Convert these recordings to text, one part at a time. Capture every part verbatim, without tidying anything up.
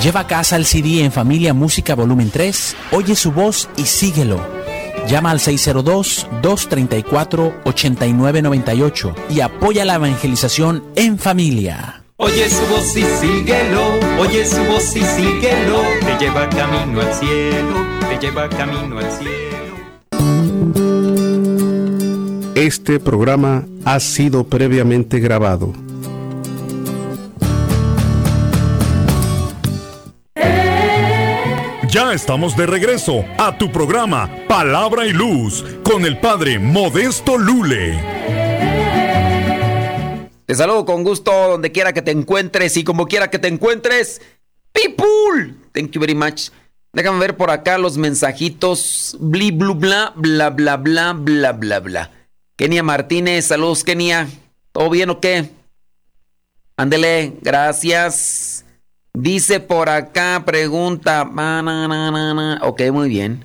Lleva a casa el C D En Familia Música Volumen tres, oye su voz y síguelo. Llama al seis cero dos, dos tres cuatro, ocho nueve nueve ocho y apoya la evangelización en familia. Oye su voz y síguelo, oye su voz y síguelo, te lleva camino al cielo, te lleva camino al cielo. Este programa ha sido previamente grabado. Ya estamos de regreso a tu programa Palabra y Luz con el Padre Modesto Lule. Te saludo con gusto donde quiera que te encuentres y como quiera que te encuentres. People, thank you very much. Déjame ver por acá los mensajitos. Bli, blu, bla, bla, bla, bla, bla, bla, bla. Kenia Martínez, saludos Kenia. ¿Todo bien o qué? Ándele, gracias. Dice por acá, pregunta. Ok, muy bien.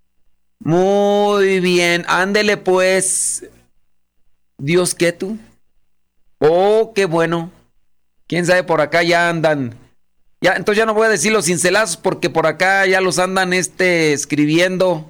Muy bien. Ándele pues. ¿Dios qué tú? Oh, qué bueno. ¿Quién sabe? Por acá ya andan. Ya, entonces ya no voy a decir los cincelazos porque por acá ya los andan este, escribiendo.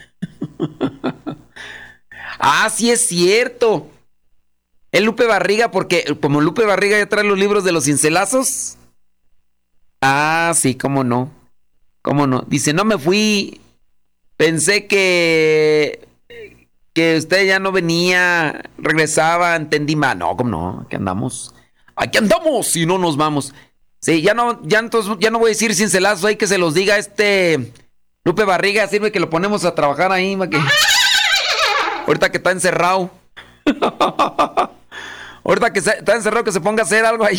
Ah, sí es cierto. El Lupe Barriga, porque como Lupe Barriga ya trae los libros de los cincelazos. Ah, sí, cómo no. Cómo no. Dice, no me fui. Pensé que... que usted ya no venía, regresaba, entendí mal. No, cómo no, aquí andamos. Aquí andamos y no nos vamos. Sí, ya no, ya entonces, ya no voy a decir cincelazos, hay que se los diga este Lupe Barriga, sirve que lo ponemos a trabajar ahí, que... ahorita que está encerrado. Ahorita que está encerrado, que se ponga a hacer algo ahí.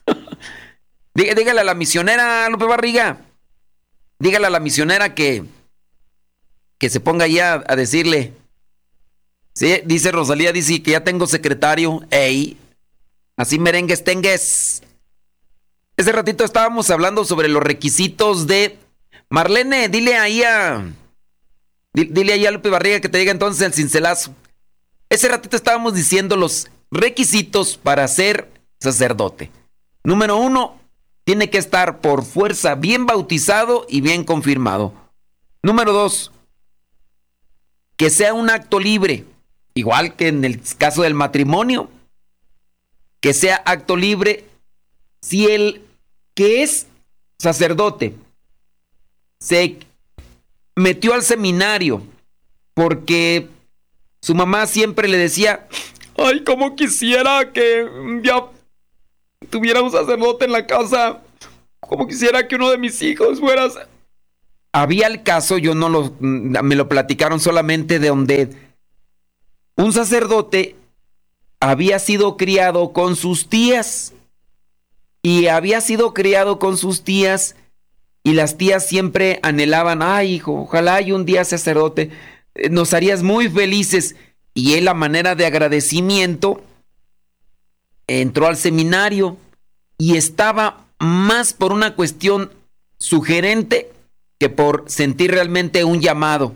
Dígale a la misionera, Lupe Barriga. Dígale a la misionera que que se ponga ya a, a decirle. Sí, dice Rosalía, dice que ya tengo secretario. Ey, así merengues tengues. Ese ratito estábamos hablando sobre los requisitos de... Marlene, dile ahí a... Dile ahí a Lupe Barriga que te diga entonces el cincelazo. Ese ratito estábamos diciendo los requisitos para ser sacerdote. Número uno, tiene que estar por fuerza bien bautizado y bien confirmado. Número dos, que sea un acto libre. Igual que en el caso del matrimonio, que sea acto libre si el que es sacerdote se metió al seminario porque su mamá siempre le decía, ay, cómo quisiera que ya tuviera un sacerdote en la casa, como quisiera que uno de mis hijos fuera... Había el caso, yo no lo, me lo platicaron solamente de donde un sacerdote había sido criado con sus tías y había sido criado con sus tías y las tías siempre anhelaban, ay hijo, ojalá y un día sacerdote, nos harías muy felices. Y él a manera de agradecimiento entró al seminario y estaba más por una cuestión sugerente que por sentir realmente un llamado.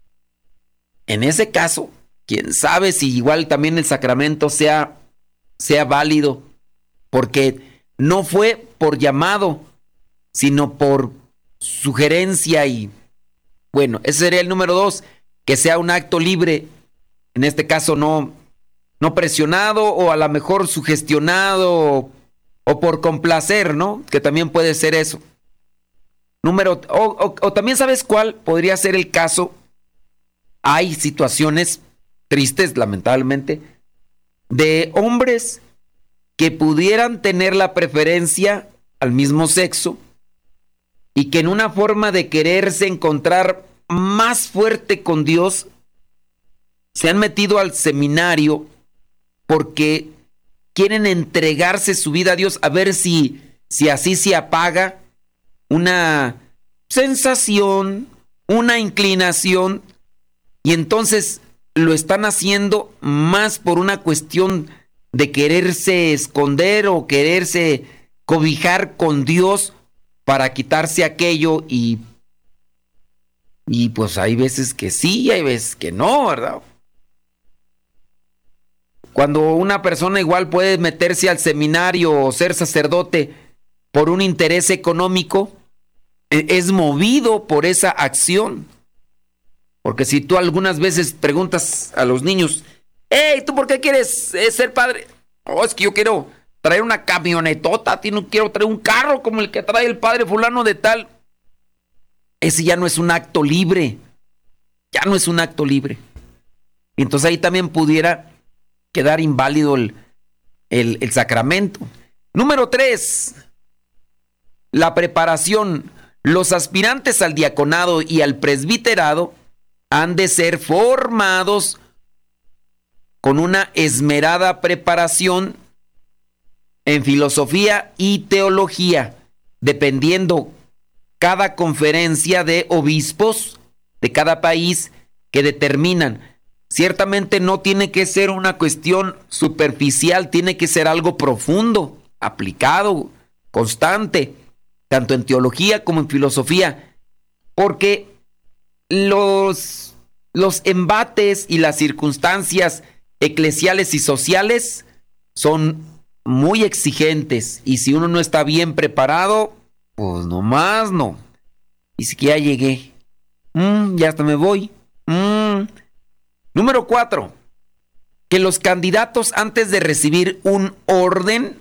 En ese caso, quién sabe si igual también el sacramento sea, sea válido, porque no fue por llamado, sino por sugerencia. Y bueno, ese sería el número dos, que sea un acto libre, en este caso no, no presionado o a lo mejor sugestionado o, o por complacer, ¿no? Que también puede ser eso. Número, o, o, o también sabes cuál podría ser el caso. Hay situaciones tristes, lamentablemente, de hombres que pudieran tener la preferencia al mismo sexo y que en una forma de quererse encontrar más fuerte con Dios se han metido al seminario porque quieren entregarse su vida a Dios, a ver si, si así se apaga una sensación, una inclinación, y entonces lo están haciendo más por una cuestión de quererse esconder o quererse cobijar con Dios para quitarse aquello. Y, y pues hay veces que sí, hay veces que no, ¿verdad? Cuando una persona igual puede meterse al seminario o ser sacerdote por un interés económico, es movido por esa acción. Porque si tú algunas veces preguntas a los niños, hey, ¿tú por qué quieres eh, ser padre? Oh, es que yo quiero traer una camionetota, a ti no quiero traer un carro como el que trae el padre fulano de tal. Ese ya no es un acto libre. Ya no es un acto libre. Y entonces ahí también pudiera quedar inválido el, el, el sacramento. Número tres, la preparación. Los aspirantes al diaconado y al presbiterado han de ser formados con una esmerada preparación en filosofía y teología, dependiendo cada conferencia de obispos de cada país que determinan. Ciertamente no tiene que ser una cuestión superficial, tiene que ser algo profundo, aplicado, constante, tanto en teología como en filosofía, porque los, los embates y las circunstancias eclesiales y sociales son muy exigentes, y si uno no está bien preparado, pues nomás no. Y si que ya llegué, mm, ya hasta me voy. Mm. Número cuatro, que los candidatos antes de recibir un orden,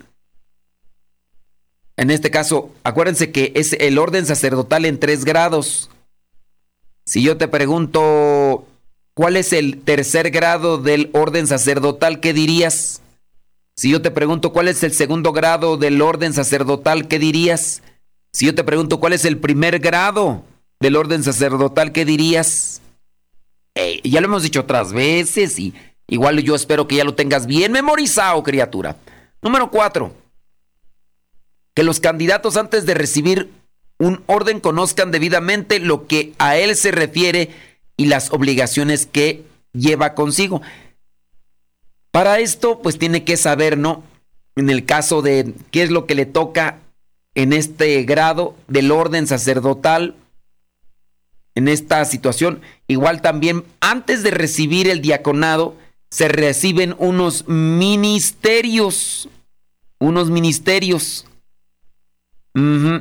en este caso, acuérdense que es el orden sacerdotal en tres grados. Si yo te pregunto, ¿cuál es el tercer grado del orden sacerdotal? ¿Qué dirías? Si yo te pregunto, ¿cuál es el segundo grado del orden sacerdotal? ¿Qué dirías? Si yo te pregunto, ¿cuál es el primer grado del orden sacerdotal? ¿Qué dirías? Hey, ya lo hemos dicho otras veces y igual yo espero que ya lo tengas bien memorizado, criatura. Número cuatro. Que los candidatos antes de recibir un orden conozcan debidamente lo que a él se refiere y las obligaciones que lleva consigo. Para esto, pues tiene que saber, ¿no? En el caso de qué es lo que le toca en este grado del orden sacerdotal, en esta situación. Igual también, antes de recibir el diaconado, se reciben unos ministerios. Unos ministerios. Uh-huh.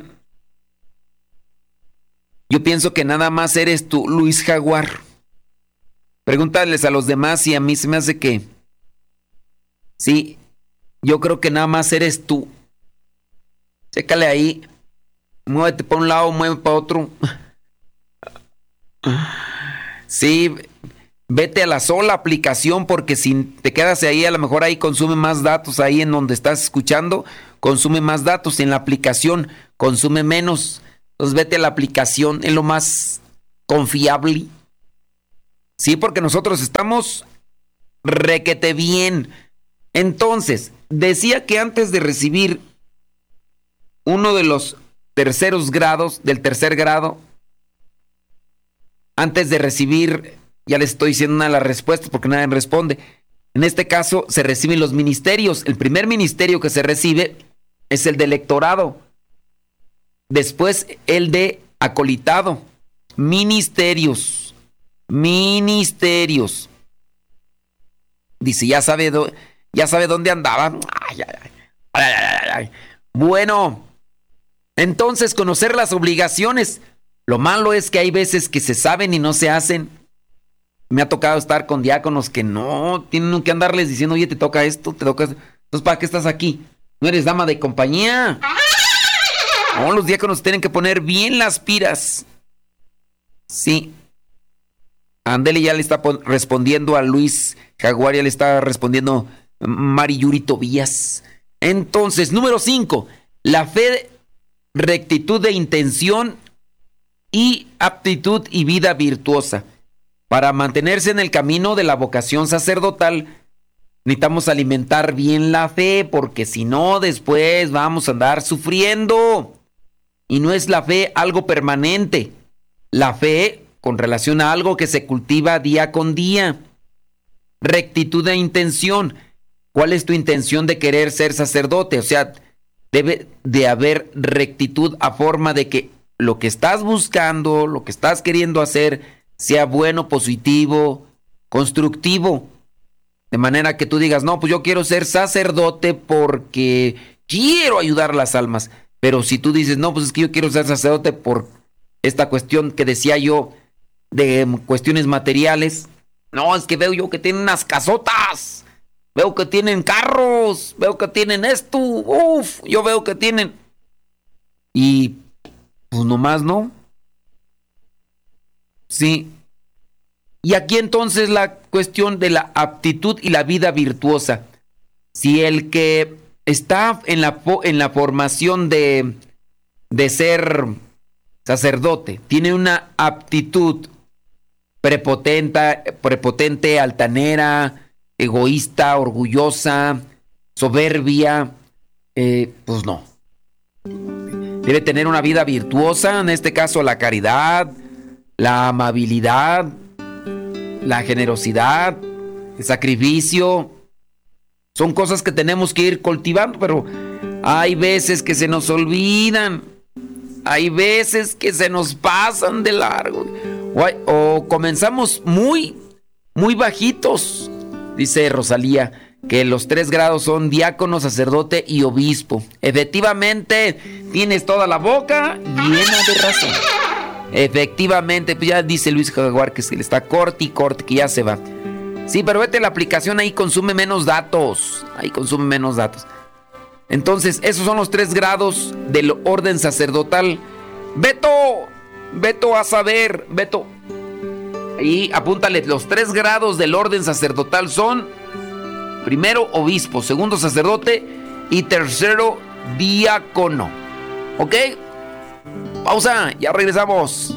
Yo pienso que nada más eres tú, Luis Jaguar. Pregúntales a los demás y a mí se me hace que... Sí, yo creo que nada más eres tú. Chécale ahí. Muévete para un lado, muévete para otro. Sí, vete a la sola aplicación, porque si te quedas ahí, a lo mejor ahí consume más datos. Ahí en donde estás escuchando, consume más datos. En la aplicación consume menos. Entonces vete a la aplicación, es lo más confiable. Sí, porque nosotros estamos requete bien. Entonces, decía que antes de recibir uno de los terceros grados, del tercer grado, antes de recibir, ya les estoy diciendo una de las respuestas porque nadie responde. En este caso, se reciben los ministerios. El primer ministerio que se recibe es el de lectorado. Después, el de acolitado. Ministerios. Ministerios. Dice, ya sabe, do, ya sabe dónde andaba. Ay, ay, ay, ay, ay, ay. Bueno, entonces conocer las obligaciones. Lo malo es que hay veces que se saben y no se hacen. Me ha tocado estar con diáconos que no tienen que andarles diciendo, oye, te toca esto, te toca esto. Entonces, ¿para qué estás aquí? No eres dama de compañía. No, los diáconos tienen que poner bien las piras. Sí. Ándele, ya le está respondiendo a Luis Jaguar, ya le está respondiendo Mari Yuri Tobías. Entonces, número cinco. La fe, rectitud de intención y aptitud y vida virtuosa. Para mantenerse en el camino de la vocación sacerdotal, necesitamos alimentar bien la fe, porque si no, después vamos a andar sufriendo. Y no es la fe algo permanente. La fe con relación a algo que se cultiva día con día. Rectitud de intención. ¿Cuál es tu intención de querer ser sacerdote? O sea, debe de haber rectitud a forma de que lo que estás buscando, lo que estás queriendo hacer, sea bueno, positivo, constructivo. De manera que tú digas, no, pues yo quiero ser sacerdote porque quiero ayudar a las almas. Pero si tú dices, no, pues es que yo quiero ser sacerdote por, esta cuestión que decía yo de cuestiones materiales. No, es que veo yo que tienen unas casotas, veo que tienen carros, veo que tienen esto, uff, yo veo que tienen... Y pues nomás no. Sí. Y aquí entonces la cuestión de la aptitud y la vida virtuosa. Si el que está en la, en la formación de, de ser sacerdote tiene una aptitud prepotente, prepotente, altanera, egoísta, orgullosa, soberbia, eh, pues no. Debe tener una vida virtuosa, en este caso la caridad, la amabilidad, la generosidad, el sacrificio. Son cosas que tenemos que ir cultivando, pero hay veces que se nos olvidan. Hay veces que se nos pasan de largo. O, hay, o comenzamos muy, muy bajitos. Dice Rosalía que los tres grados son diácono, sacerdote y obispo. Efectivamente, tienes toda la boca llena de razón. Efectivamente, pues ya dice Luis Jaguar que se le está corte y corte, que ya se va. Sí, pero vete a la aplicación, ahí consume menos datos. Ahí consume menos datos. Entonces, esos son los tres grados del orden sacerdotal. Beto, Beto a saber, Beto. Ahí apúntale, los tres grados del orden sacerdotal son: primero, obispo; segundo, sacerdote; y tercero, diácono. ¿Ok? Pausa, ya regresamos.